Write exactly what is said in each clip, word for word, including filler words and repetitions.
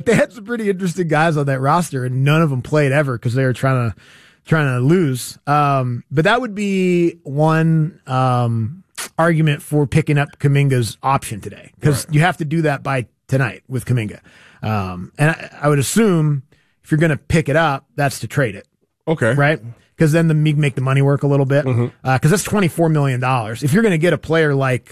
they had some pretty interesting guys on that roster, and none of them played ever because they were trying to trying to lose. Um, but that would be one um, argument for picking up Kuminga's option today, because right. you have to do that by tonight with Kuminga. Um, and I, I would assume if you're going to pick it up, that's to trade it. Okay. Right? Because then the make the money work a little bit. Because mm-hmm. uh, that's twenty-four million dollars. If you're going to get a player like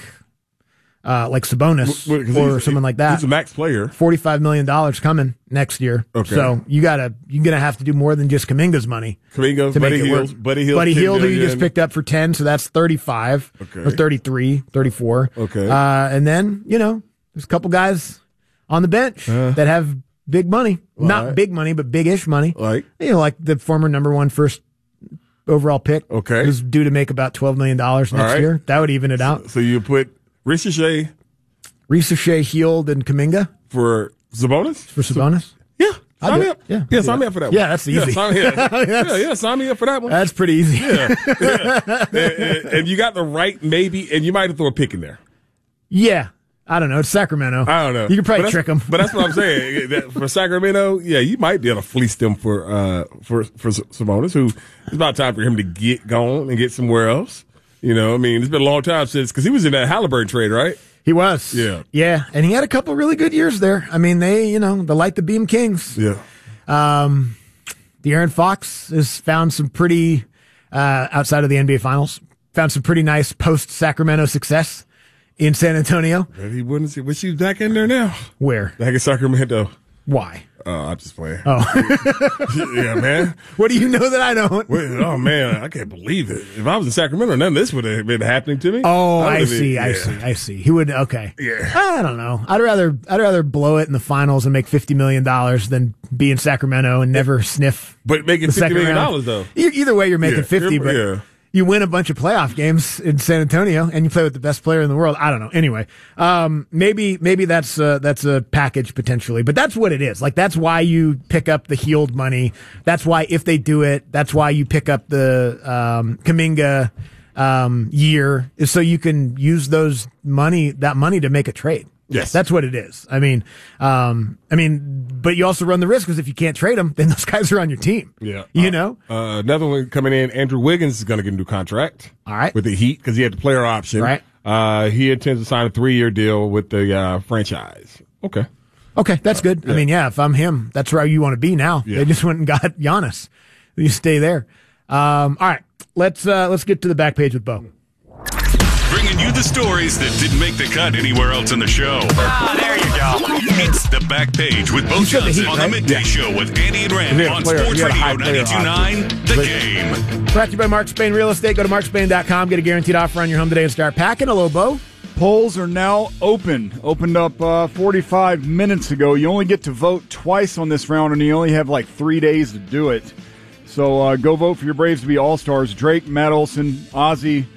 uh, like Sabonis well, or someone like that, he's a max player. forty-five million dollars coming next year. Okay. So you gotta you're going to have to do more than just Kuminga's money. Kuminga, to Buddy make it Hield, work. Buddy Hield, Buddy Hield, who you million. just picked up for ten, so that's thirty-five okay. or thirty-three, thirty-four. Okay. Uh, and then, you know, there's a couple guys on the bench uh, that have big money. Not right. big money, but big-ish money. Like? You know, like the former number one first overall pick. Okay. Who's due to make about twelve million dollars next right. year. That would even it out. So, so you put Ricochet, Ricochet, Hield, and Kuminga for Sabonis? For Sabonis? Yeah. Sign me up. Yeah. Yeah, sign me up for that one. Yeah, that's easy. Yeah, sign me up. yeah, yeah, sign me up for that one. That's pretty easy. Yeah. yeah. And, and, and you got the right, maybe, and you might have thrown a pick in there. Yeah. I don't know. It's Sacramento. I don't know. You could probably trick them. But that's what I'm saying. That for Sacramento, yeah, you might be able to fleece them for uh, for for Sabonis, who it's about time for him to get gone and get somewhere else. You know, I mean, it's been a long time since, because he was in that Halliburton trade, right? He was. Yeah. Yeah. And he had a couple really good years there. I mean, they, you know, the Light the Beam Kings. Yeah. Um, De'Aaron Fox has found some pretty, uh, outside of the N B A Finals, found some pretty nice post-Sacramento success in San Antonio. But he wouldn't see. Wish he was back in there now. Where? Back in Sacramento. Why? Oh, I'm just playing. Oh. yeah, man. What do you know that I don't? Wait, oh, man, I can't believe it. If I was in Sacramento, none of this would have been happening to me. Oh, I, I see, been, I yeah. see, I see. He would, okay. Yeah. I don't know. I'd rather, I'd rather blow it in the finals and make fifty million dollars than be in Sacramento and never sniff. But making fifty million dollars, though. E- either way, you're making yeah, fifty, but yeah. you win a bunch of playoff games in San Antonio and you play with the best player in the world. I don't know. Anyway, um, maybe, maybe that's, uh, that's a package potentially, but that's what it is. Like, that's why you pick up the Hield money. That's why, if they do it, that's why you pick up the, um, Kuminga, um, year, is so you can use those money, that money to make a trade. Yes. That's what it is. I mean, um, I mean, but you also run the risk, because if you can't trade them, then those guys are on your team. Yeah. You uh, know? Uh, another one coming in, Andrew Wiggins is going to get a new contract. All right. With the Heat, because he had the player option. Right. Uh, he intends to sign a three-year deal with the uh, franchise. Okay. Okay, that's good. Uh, yeah. I mean, yeah, if I'm him, that's where you want to be now. Yeah. They just went and got Giannis. You stay there. Um, all right, let's uh, let's get to the back page with Bo. Bringing you the stories that didn't make the cut anywhere else in the show. Ah, there you go. It's the back page with Bo Johnson the heat, on right? the midday yeah. show with Andy and Randy on player, Sports Radio ninety-two point nine The Game. Brought to you by Mark Spain Real Estate. Go to mark spain dot com. Get a guaranteed offer on your home today and start packing. Hello, Bo. Polls are now open. Opened up uh, forty-five minutes ago. You only get to vote twice on this round, and you only have like three days to do it. So uh, go vote for your Braves to be All-Stars. Drake, Matt Olson, Ozzie,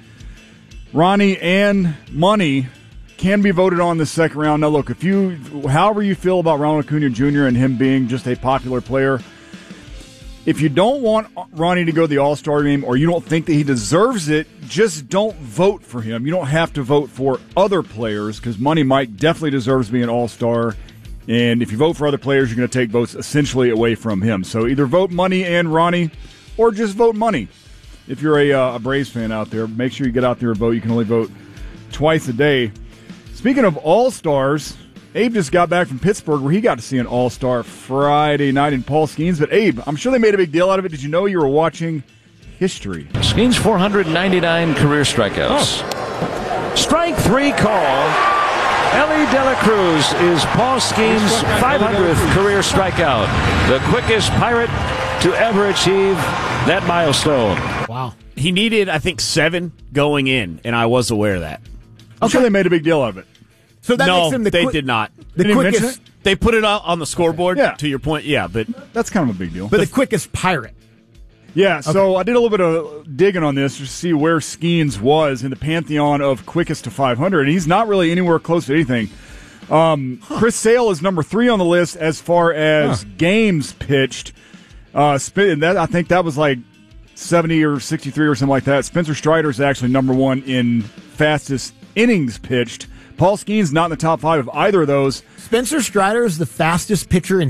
Ronnie, and Money can be voted on the second round. Now, look, if you, however you feel about Ronald Acuna Junior and him being just a popular player, if you don't want Ronnie to go to the All-Star game, or you don't think that he deserves it, just don't vote for him. You don't have to vote for other players, because Money Mike definitely deserves to be an All-Star. And if you vote for other players, you're going to take votes essentially away from him. So either vote Money and Ronnie, or just vote Money. If you're a, uh, a Braves fan out there, make sure you get out there and vote. You can only vote twice a day. Speaking of All-Stars, Abe just got back from Pittsburgh, where he got to see an All-Star Friday night in Paul Skeens. But Abe, I'm sure they made a big deal out of it. Did you know you were watching history? Skeens four hundred ninety-nine career strikeouts. Oh. Strike three call. Ellie De La Cruz is Paul Skeens' five hundredth career strikeout. The quickest Pirate to ever achieve that milestone. Wow. He needed, I think, seven going in, and I was aware of that. I'm sure they made a big deal of it. So that no, makes him the they qui- did not. The Did quickest. They put it out on the scoreboard, Yeah. to your point, yeah, but That's kind of a big deal. But the quickest Pirate. Yeah, so okay. I did a little bit of digging on this to see where Skeens was in the pantheon of quickest to five hundred, and he's not really anywhere close to anything. Um, huh. Chris Sale is number three on the list as far as huh. games pitched. Uh, and that I think that was like seventy or sixty-three or something like that. Spencer Strider is actually number one in fastest innings pitched. Paul Skeens not in the top five of either of those. Spencer Strider is the fastest pitcher in